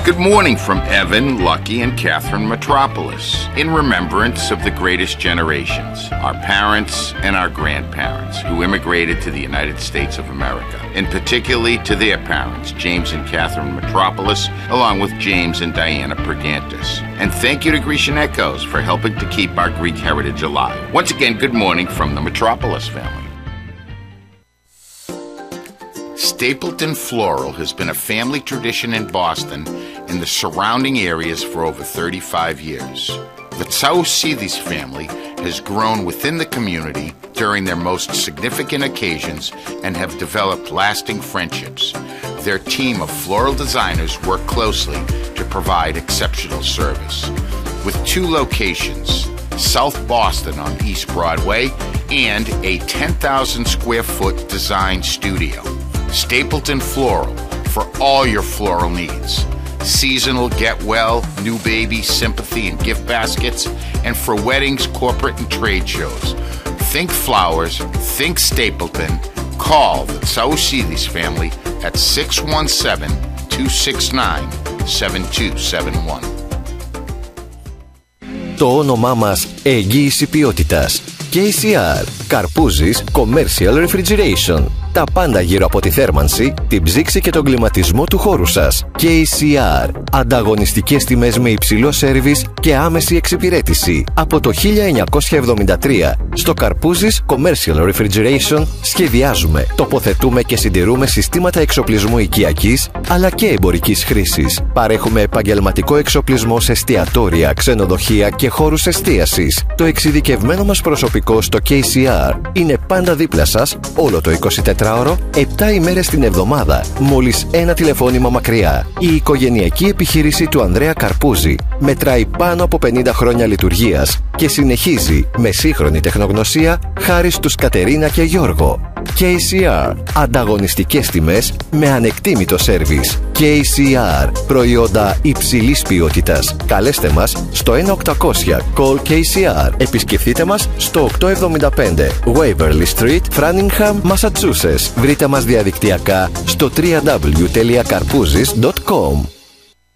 Good morning from Evan, Lucky, and Catherine Metropolis, in remembrance of the greatest generations, our parents and our grandparents, who immigrated to the United States of America, and particularly to their parents, James and Catherine Metropolis, along with James and Diana Pergantis. And thank you to Grecian Echoes for helping to keep our Greek heritage alive. Once again, good morning from the Metropolis family. Stapleton Floral has been a family tradition in Boston and the surrounding areas for over 35 years. The Tsaousidis family has grown within the community during their most significant occasions and have developed lasting friendships. Their team of floral designers work closely to provide exceptional service. With 2 locations, South Boston on East Broadway and a 10,000 square foot design studio. Stapleton Floral for all your floral needs. Seasonal get well, new baby, sympathy, and gift baskets, and for weddings, corporate, and trade shows. Think flowers, think Stapleton. Call the Tsaousidis family at 617-269-7271. Το όνομά μας εγγύηση ποιότητας. KCR, Καρπούζης Commercial Refrigeration. Τα πάντα γύρω από τη θέρμανση, την ψήξη και τον κλιματισμό του χώρου σας. KCR. Ανταγωνιστικές τιμές με υψηλό σέρβις και άμεση εξυπηρέτηση. Από το 1973, στο Καρπούζης Commercial Refrigeration σχεδιάζουμε, τοποθετούμε και συντηρούμε συστήματα εξοπλισμού οικιακής αλλά και εμπορικής χρήσης. Παρέχουμε επαγγελματικό εξοπλισμό σε εστιατόρια, ξενοδοχεία και χώρους εστίασης. Το εξειδικευμένο μας προσωπικό στο KCR είναι πάντα δίπλα σας όλο το 24ωρο, 7 ημέρες την εβδομάδα, μόλις ένα τηλεφώνημα μακριά. Η οικογενειακή επιχείρηση του Ανδρέα Καρπούζη μετράει πάνω από 50 χρόνια λειτουργίας και συνεχίζει με σύγχρονη τεχνογνωσία χάρη στους Κατερίνα και Γιώργο. KCR. Ανταγωνιστικές τιμές με ανεκτήμητο σέρβις. KCR. Προϊόντα υψηλής ποιότητας. Καλέστε μας στο 1-800 Call KCR. Επισκεφτείτε μας στο 875 Waverly Street, Framingham, Massachusetts. Βρείτε μας διαδικτυακά στο www.karpouzis.com.